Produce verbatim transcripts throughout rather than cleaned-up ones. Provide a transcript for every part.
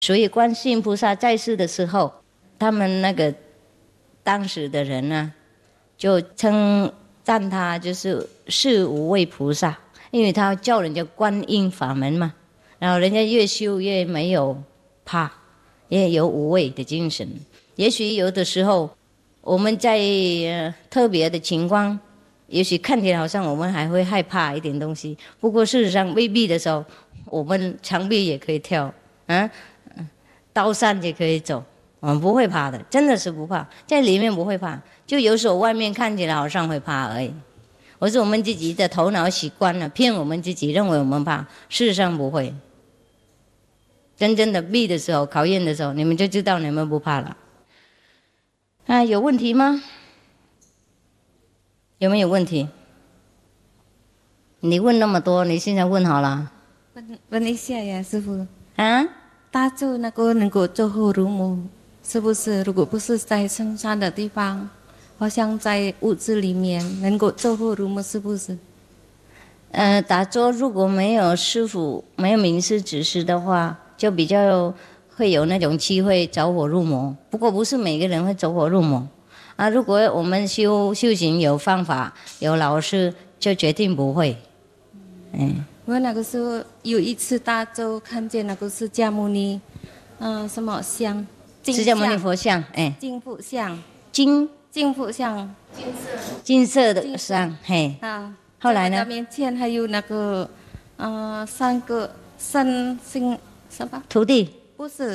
所以观世音菩萨在世的时候，他们那个当时的人呢，就称赞他就是是无畏菩萨，因为他叫人家观音法门嘛，然后人家越修越没有怕，也有无畏的精神。也许有的时候我们在、呃、特别的情况，也许看起来好像我们还会害怕一点东西，不过事实上未必的时候，我们墙壁也可以跳，啊，刀山也可以走，我们不会怕的，真的是不怕，在里面不会怕，就有时候外面看起来好像会怕而已。我是我们自己的头脑习惯了，骗我们自己，认为我们怕，事实上不会。真正的逼的时候，考验的时候，你们就知道你们不怕了。啊，有问题吗？有没有问题？你问那么多，你现在问好了。 问问一下呀，师父。 啊？ 大咒那个能够走火入魔，是不是？如果不是在深山的地方，好像在屋子里面能够走火入魔，是不是？ 呃，打坐如果没有师父、没有明师指示的话，就比较会有那种机会走火入魔。不过不是每个人会走火入魔啊。如果我们修修行有方法、有老师，就决定不会。嗯。 我那个时候有一次大咒，看见那个释迦牟尼，嗯、呃，什么像？ 释迦牟尼佛像，哎。 金佛像。 金。 金佛像。 金色。金色的像，嘿。 啊。 后来呢？ 在面前还有那个，呃，三个圣星什么？ 徒弟。 不是。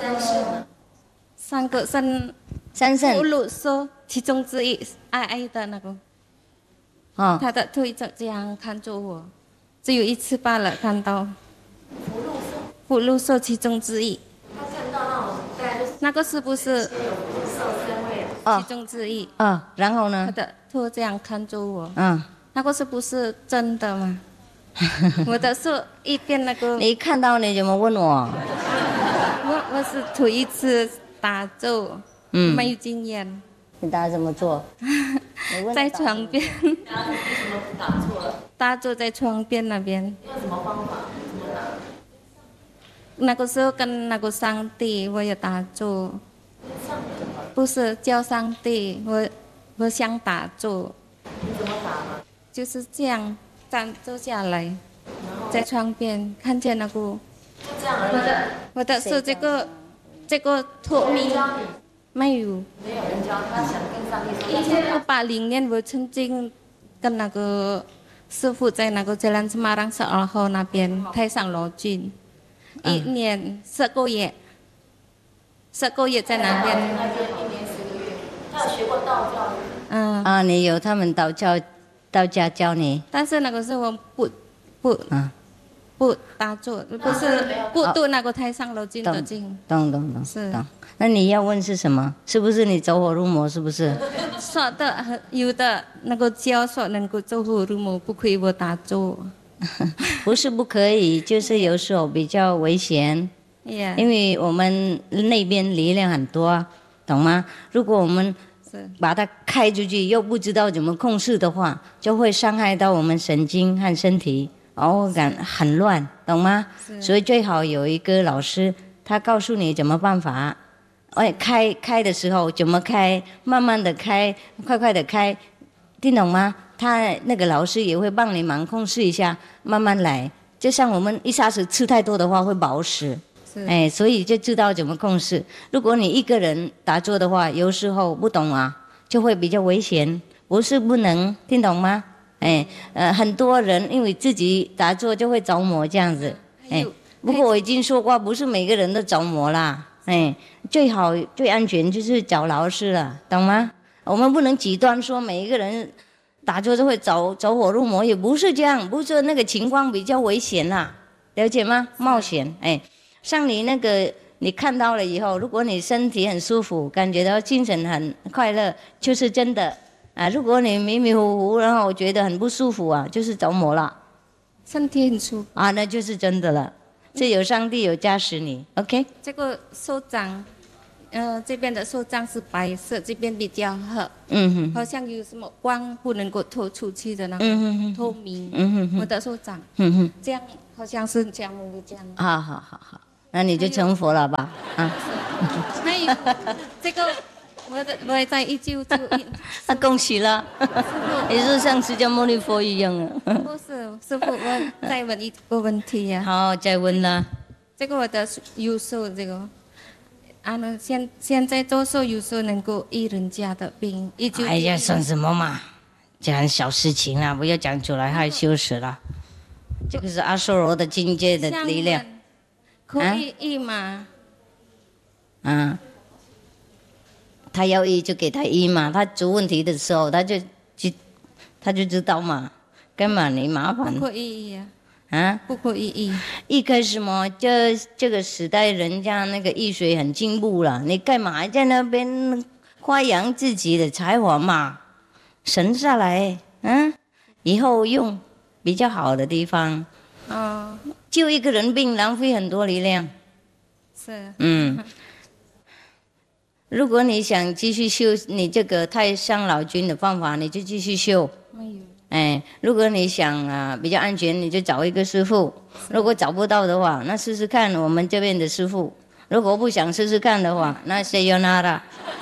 三个圣。 三圣。 葫芦说其中之一，矮矮的那个。 哦。 他的腿就这样看着我。只有一次罢了，看到福禄寿其中之一。他看到那种，那个是不是其中之一？ 哦，哦然后呢？ 他的头这样看着我。 嗯。 那个是不是真的吗？我的手一边那个。 你看到你怎么问我？ 我我是头一次打咒，嗯，没有经验。 你打怎么做？ 在床边。 然后你为什么打错了？ 打坐在床边那边。 用什么方法？怎么打？ 那个时候跟那个上帝我也打坐。不是叫上帝，我我想打坐。 你怎么打嘛？ 就是这样站坐下来，在床边看见那个。 就这样而已。 我的我的手这个这个透明。没有。 没有人教他，想跟上帝说。 一九八零年我曾经跟那个师父在那个 Jalan Semarang Seolah 那边太上老君，一年十个月，十个月在那边。 那边一年十个月，他有学过道教。 嗯。 啊，你有他们道教道家教你？ 但是那个时候我不不。嗯。不打坐，不是不读那个太上老君的经。 懂懂懂。 是。 懂。那你要问是什么？是不是你走火入魔？是不是？ 说的有的那个教说能够走火入魔，不可以我打坐。 不是不可以，就是有时候比较危险。 Yeah. 因为我们那边力量很多，懂吗？如果我们把它开出去，又不知道怎么控制的话，就会伤害到我们神经和身体，然后感很乱，懂吗？所以最好有一个老师，他告诉你怎么办法。哎，开开的时候怎么开？慢慢的开，快快的开，听懂吗？他那个老师也会帮你忙控制一下，慢慢来。就像我们一下子吃太多的话会饱食，哎，所以就知道怎么控制。如果你一个人打坐的话，有时候不懂啊，就会比较危险。不是不能，听懂吗？哎，呃，很多人因为自己打坐就会着魔这样子，哎，不过我已经说过，不是每个人都着魔啦。哎，最好最安全就是找老师了，懂吗？我们不能极端说每一个人打坐就会走走火入魔，也不是这样，不是那个情况比较危险啦，了解吗？冒险，哎，像你那个你看到了以后，如果你身体很舒服，感觉到精神很快乐，就是真的啊。如果你迷迷糊糊，然后我觉得很不舒服啊，就是着魔了。 身体很舒服啊，那就是真的了。是有上帝有加持你 ，OK？ 这个手掌，呃，这边的手掌是白色，这边比较黑，嗯哼，好像有什么光不能够透出去的那个、嗯、透明，嗯哼，我的手掌，嗯哼，这样好像是这样这样。 好好好好， 那你就成佛了吧？啊， 还有这个我的我也在一九九一， 那恭喜了，你是像释迦牟尼佛一样啊。 不是师傅，我再问一个问题呀、 好，再问了。 这个我的右手这个，啊呢，现现在左手右手能够医人家的病，一九哎呀，算什么嘛？讲小事情啊，不要讲出来，害羞死了。这个是阿修罗的境界的力量。 可以医吗？ 啊，他要医就给他医嘛，他出问题的时候他就就他就知道嘛，干嘛你麻烦？ 不可以医呀、 啊， 不可以医。 一开始嘛，这这个时代人家那个医学很进步了，你干嘛在那边夸扬自己的才华嘛？省下来，嗯、啊，以后用比较好的地方。 哦， 救一个人病浪费很多力量。 是。 嗯，如果你想继续修你这个太上老君的方法，你就继续修。 没有。 哎，如果你想啊比较安全，你就找一个师傅。如果找不到的话，那试试看我们这边的师傅。如果不想试试看的话，那谁要拿的？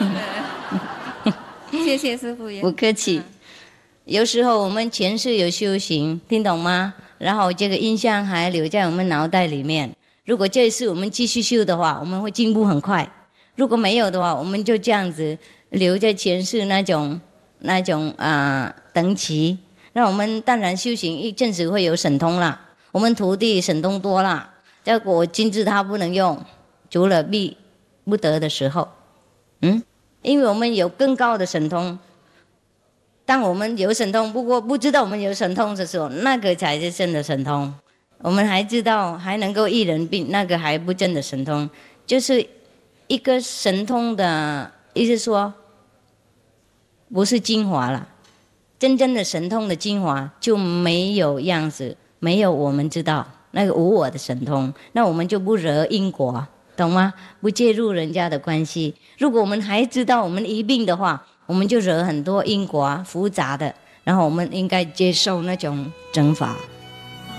谢谢师傅。 不客气。有时候我们前世有修行，听懂吗？然后这个印象还留在我们脑袋里面。如果这一次我们继续修的话，我们会进步很快。如果没有的话，我们就这样子留在前世那种那种啊、呃、等级。那我们当然修行一阵子会有神通了，我们徒弟神通多了，结果金字塔不能用，除了必不得的时候，嗯，因为我们有更高的神通。当我们有神通，不过不知道我们有神通的时候，那个才是真的神通。我们还知道还能够医人病，那个还不真的神通。就是一个神通的意思说，不是精华了。真正的神通的精华就没有样子，没有我们知道那个无我的神通，那我们就不惹因果，懂吗？不介入人家的关系。如果我们还知道我们一病的话，我们就惹很多因果复杂的，然后我们应该接受那种惩罚。